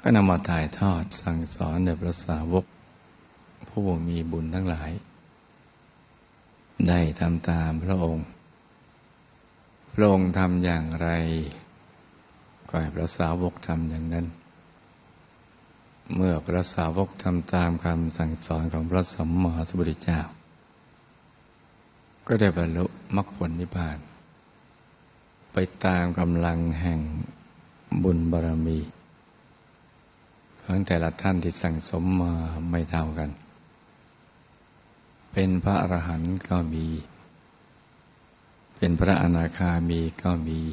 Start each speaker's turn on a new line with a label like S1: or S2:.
S1: ก็นำมาถ่ายทอดสั่งสอนแด่พระสาวกผู้มีบุญทั้งหลายได้ทำตามพระองค์ทำอย่างไรก็ให้พระสาวกทำอย่างนั้นเมื่อพระสาวกทำตามคำสั่งสอนของพระสัมมาสัมพุทธเจ้าก็ได้บรรลุมรรคผลนิพพานไปตามกำลังแห่งบุญบารมีของแต่ละท่านที่สั่งสมมาไม่เท่ากันเป็นพระอรหันต์ก็มีเป็นพระอนาคามีก็มี